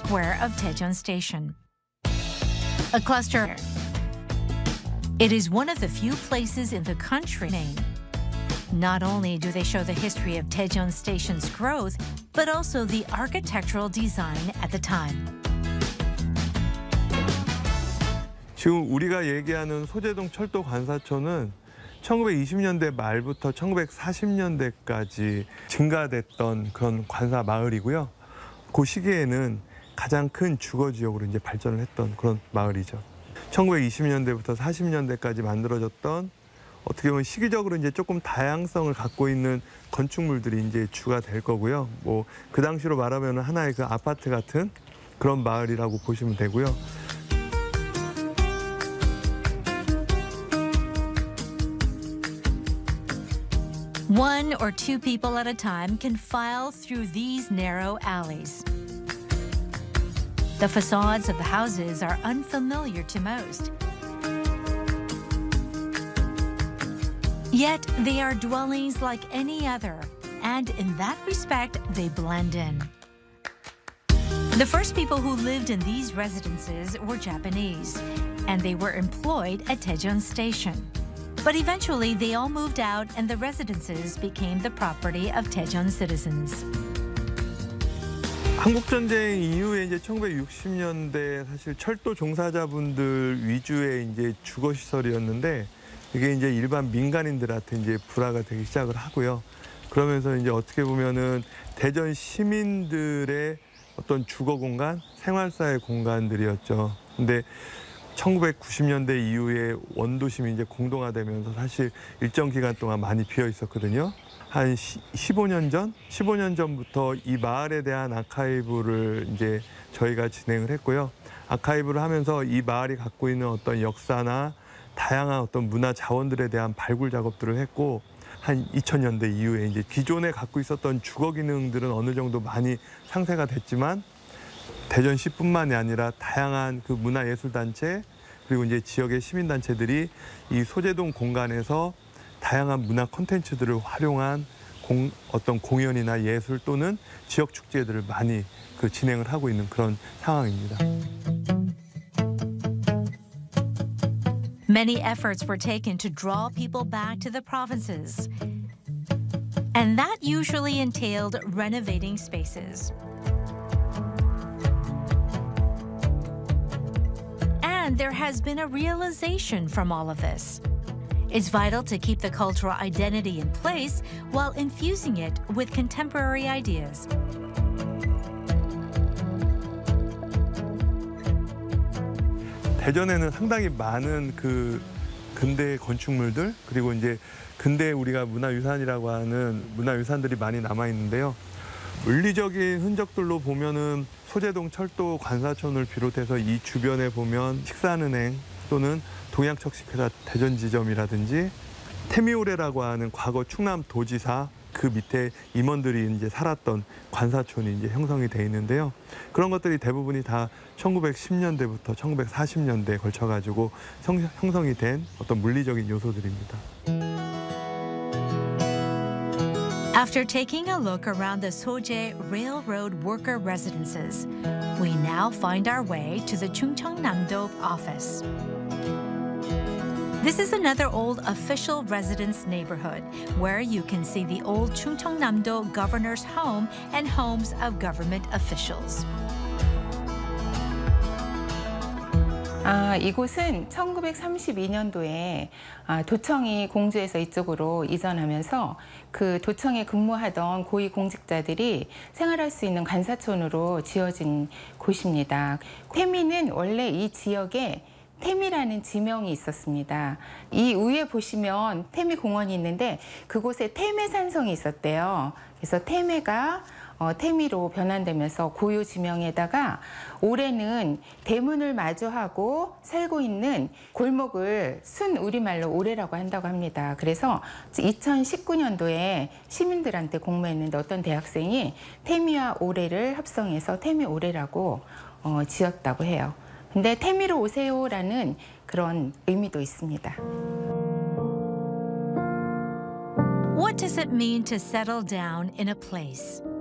square of Daejeon Station. A cluster. It is one of the few places in the country. Not only do they show the history of Daejeon Station's growth, but also the architectural design at the time. 지금 우리가 얘기하는 소재동 철도 관사초는 1920년대 말부터 1940년대까지 증가됐던 그런 관사 마을이고요. 그 시기에는 가장 큰 주거 지역으로 이제 발전을 했던 그런 마을이죠. 1920년대부터 40년대까지 만들어졌던 어떻게 보면 시기적으로 이제 조금 다양성을 갖고 있는 건축물들이 이제 주가 될 거고요. 뭐 그 당시로 말하면 하나의 그 아파트 같은 그런 마을이라고 보시면 되고요. One or two people at a time can file through these narrow alleys. The facades of the houses are unfamiliar to most. Yet they are dwellings like any other, and in that respect, they blend in. The first people who lived in these residences were Japanese, and they were employed at Daejeon Station. But eventually, they all moved out, and the residences became the property of Daejeon citizens. 한국전쟁 이후에 이제 1960년대 사실 철도 종사자분들 위주의 이제 주거 시설이었는데 이게 이제 일반 민간인들한테 이제 불화가 되기 시작을 하고요. 그러면서 이제 어떻게 보면은 대전 시민들의 어떤 주거 공간, 생활사의 공간들이었죠. 근데 1990년대 이후에 원도심이 이제 공동화되면서 사실 일정 기간 동안 많이 비어 있었거든요. 한 15년 전부터 이 마을에 대한 아카이브를 이제 저희가 진행을 했고요. 아카이브를 하면서 이 마을이 갖고 있는 어떤 역사나 다양한 어떤 문화 자원들에 대한 발굴 작업들을 했고, 한 2000년대 이후에 이제 기존에 갖고 있었던 주거 기능들은 어느 정도 많이 상쇄가 됐지만 대전시뿐만이 아니라 다양한 그 문화예술단체 그리고 이제 지역의 시민단체들이 이 소재동 공간에서 다양한 문화 콘텐츠들을 활용한 어떤 공연이나 예술 또는 지역 축제들을 많이 진행을 하고 있는 그런 상황입니다. Many efforts were taken to draw people back to the provinces, and that usually entailed renovating spaces. And there has been a realization from all of this. It's vital to keep the cultural identity in place while infusing it with contemporary ideas. 대전에는 상당히 많은 그 근대 건축물들 그리고 이제 근대 우리가 문화유산이라고 하는 문화유산들이 많이 남아 있는데요. 물리적인 흔적들로 보면은 소재동 철도 관사촌을 비롯해서 이 주변에 보면 식산은행 또는 동양척식회사 대전지점이라든지 태미오레라고 하는 과거 충남도지사 그 밑에 임원들이 이제 살았던 관사촌이 이제 형성이 돼 있는데요. 그런 것들이 대부분이 다 1910년대부터 1940년대에 걸쳐가지고 형성이 된 어떤 물리적인 요소들입니다. After taking a look around the Soje Railroad worker residences, we now find our way to the Chungcheongnam-do office. This is another old official residence neighborhood where you can see the old Chungcheongnam-do governor's home and homes of government officials. 이곳은 1932년도에 도청이 공주에서 이쪽으로 이전하면서 그 도청에 근무하던 고위 공직자들이 생활할 수 있는 관사촌으로 지어진 곳입니다. 태미는 원래 이 지역에 태미라는 지명이 있었습니다. 이 위에 보시면 태미공원이 있는데 그곳에 태매산성이 있었대요. 그래서 태매가 태미로 변환되면서 고유 지명에다가 올해는 대문을 마주하고 살고 있는 골목을 순 우리말로 오래라고 한다고 합니다. 그래서 2019년도에 시민들한테 공모했는데 어떤 대학생이 태미와 오래를 합성해서 태미 오래라고 지었다고 해요. 근데 태미로 오세요라는 그런 의미도 있습니다. What does it mean to settle down in a place?